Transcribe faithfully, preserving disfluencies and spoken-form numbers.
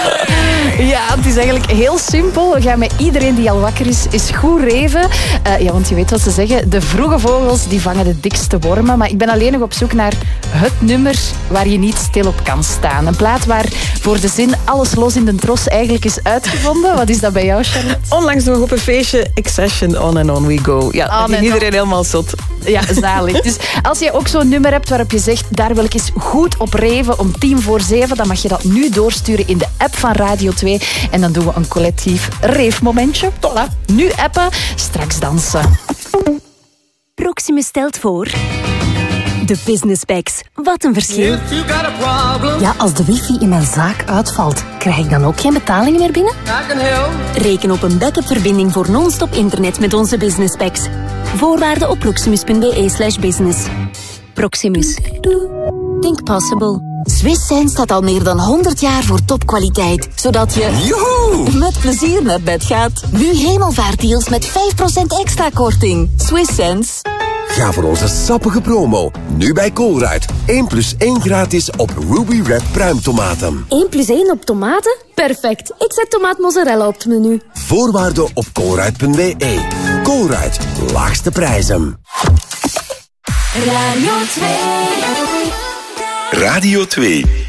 Ja, het is eigenlijk heel simpel. We gaan met iedereen die al wakker is, eens goed reven. Uh, ja, want je weet wat ze zeggen. De vroege vogels die vangen de dikste wormen. Maar ik ben alleen nog op zoek naar het nummer waar je niet stil op kan staan. Een plaat waar voor de zin alles los in de tros eigenlijk is uitgevonden. Wat is dat bij jou, Charlotte? Onlangs nog op een feestje. Accession, On and On We Go. Ja, dan ging iedereen helemaal zot. Ja, zalig. Dus als je ook zo'n nummer hebt waarop je zegt, daar wil ik eens goed op reven om tien voor zeven, dan mag je dat nu doorsturen in de app van Radio twee. En dan doen we een collectief reefmomentje. Voilà. Nu appen, straks dansen. Proximus stelt voor... De Business Packs. Wat een verschil. Ja, als de wifi in mijn zaak uitvalt, krijg ik dan ook geen betalingen meer binnen? Reken op een backup-verbinding voor non-stop internet met onze Business Packs. Voorwaarden op proximus.be slash business. Proximus. Think possible. Swiss Sense staat al meer dan honderd jaar voor topkwaliteit, zodat je Joehoe! met plezier naar bed gaat. Nu hemelvaartdeals met vijf procent extra korting. Swiss Sense. Ga voor onze sappige promo. Nu bij Colruyt. één plus één gratis op Ruby Red pruimtomaten. één plus één op tomaten? Perfect. Ik zet tomaat mozzarella op het menu. Voorwaarden op colruyt punt be. Colruyt. Laagste prijzen. Radio twee. Radio twee.